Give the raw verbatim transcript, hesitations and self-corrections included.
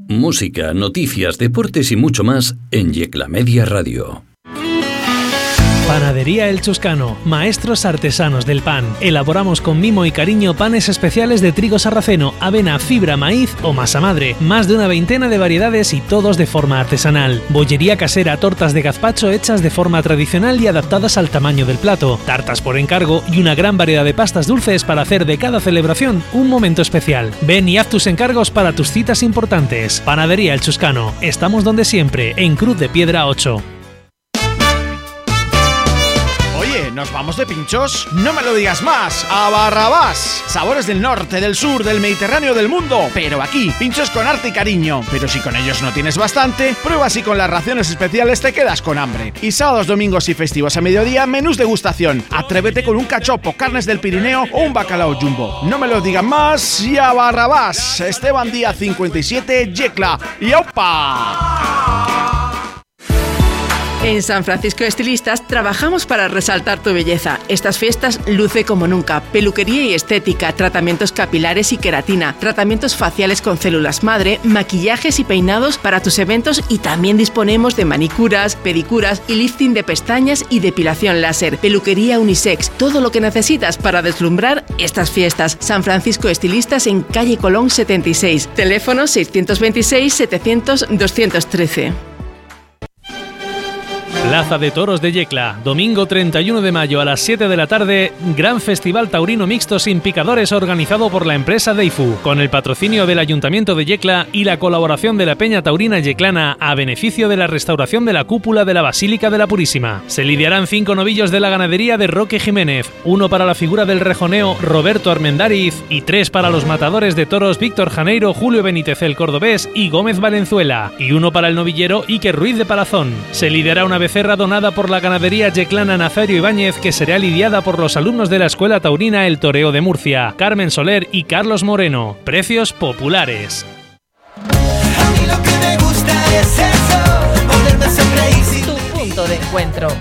Música, noticias, deportes y mucho más en Yecla Media Radio. Panadería El Chuscano, maestros artesanos del pan. Elaboramos con mimo y cariño panes especiales de trigo sarraceno, avena, fibra, maíz o masa madre. Más de una veintena de variedades y todos de forma artesanal. Bollería casera, tortas de gazpacho hechas de forma tradicional y adaptadas al tamaño del plato. Tartas por encargo y una gran variedad de pastas dulces para hacer de cada celebración un momento especial. Ven y haz tus encargos para tus citas importantes. Panadería El Chuscano. Estamos donde siempre, en Cruz de Piedra ocho. ¿Nos vamos de pinchos? No me lo digas más. ¡A Barrabás! Sabores del norte, del sur, del Mediterráneo, del mundo. Pero aquí, pinchos con arte y cariño. Pero si con ellos no tienes bastante, prueba si con las raciones especiales te quedas con hambre. Y sábados, domingos y festivos a mediodía, menús degustación. Atrévete con un cachopo, carnes del Pirineo o un bacalao jumbo. No me lo digan más. ¡Y a Barrabás! Esteban Díaz cincuenta y siete, Yecla. ¡Y opa! En San Francisco Estilistas trabajamos para resaltar tu belleza. Estas fiestas luce como nunca. Peluquería y estética, tratamientos capilares y queratina, tratamientos faciales con células madre, maquillajes y peinados para tus eventos y también disponemos de manicuras, pedicuras y lifting de pestañas y depilación láser. Peluquería unisex, todo lo que necesitas para deslumbrar estas fiestas. San Francisco Estilistas en calle Colón setenta y seis. Teléfono seiscientos veintiséis setecientos doscientos trece. Plaza de Toros de Yecla, domingo treinta y uno de mayo a las siete de la tarde, gran festival taurino mixto sin picadores organizado por la empresa Deifu, con el patrocinio del Ayuntamiento de Yecla y la colaboración de la Peña Taurina Yeclana a beneficio de la restauración de la cúpula de la Basílica de la Purísima. Se lidiarán cinco novillos de la ganadería de Roque Jiménez, uno para la figura del rejoneo Roberto Armendáriz y tres para los matadores de toros Víctor Janeiro, Julio Benítez el Cordobés y Gómez Valenzuela, y uno para el novillero Iker Ruiz de Palazón. Se lidiará una becerra donada por la ganadería yeclana Nazario Ibáñez, que será lidiada por los alumnos de la Escuela Taurina El Toreo de Murcia, Carmen Soler y Carlos Moreno. Precios populares. A mí lo que me gusta es eso, ponerme siempre easy. Tu punto de encuentro.